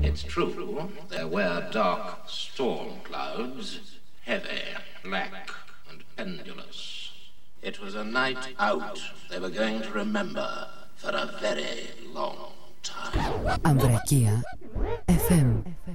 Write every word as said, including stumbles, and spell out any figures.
It's true, there were dark storm clouds, heavy, black, and pendulous. It was a night out they were going to remember for a very long time. Ambrakia F M